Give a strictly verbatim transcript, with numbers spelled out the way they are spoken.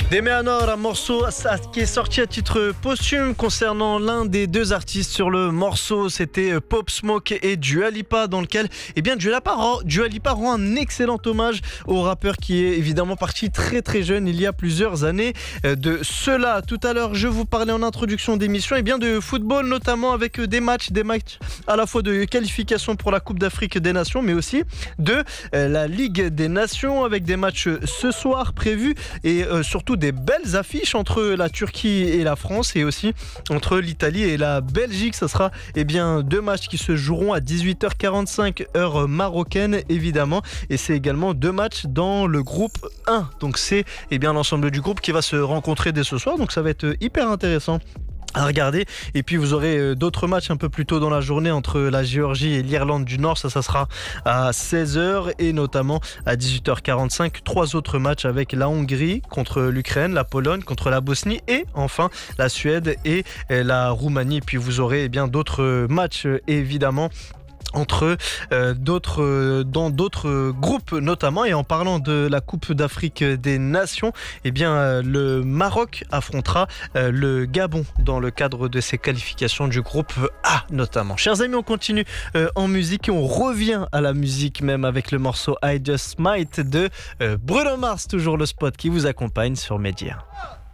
Demeanor, un morceau qui est sorti à titre posthume concernant l'un des deux artistes sur le morceau. C'était Pop Smoke et Dua Lipa, dans lequel eh bien, Dua Lipa, rend, Dua Lipa rend un excellent hommage au rappeur qui est évidemment parti très très jeune il y a plusieurs années de cela. Tout à l'heure, je vous parlais en introduction d'émission eh bien, de football, notamment avec des matchs, des matchs à la fois de qualification pour la Coupe d'Afrique des Nations, mais aussi de la Ligue des Nations, avec des matchs ce soir prévus et euh, surtout des belles affiches entre la Turquie et la France, et aussi entre l'Italie et la Belgique. Ça sera eh bien, deux matchs qui se joueront à dix-huit heures quarante-cinq heure marocaine évidemment, et c'est également deux matchs dans le groupe un. Donc c'est eh bien, l'ensemble du groupe qui va se rencontrer dès ce soir, donc ça va être hyper intéressant à regarder. Et puis vous aurez d'autres matchs un peu plus tôt dans la journée entre la Géorgie et l'Irlande du Nord. Ça, ça sera à seize heures, et notamment à dix-huit heures quarante-cinq, trois autres matchs avec la Hongrie contre l'Ukraine, la Pologne contre la Bosnie, et enfin la Suède et la Roumanie. Puis vous aurez eh bien d'autres matchs évidemment entre euh, d'autres euh, dans d'autres groupes notamment. Et en parlant de la Coupe d'Afrique des Nations, eh bien euh, le Maroc affrontera euh, le Gabon dans le cadre de ses qualifications du groupe A notamment. Chers amis, on continue euh, en musique et on revient à la musique même avec le morceau I Just Might de euh, Bruno Mars, toujours le spot qui vous accompagne sur Média.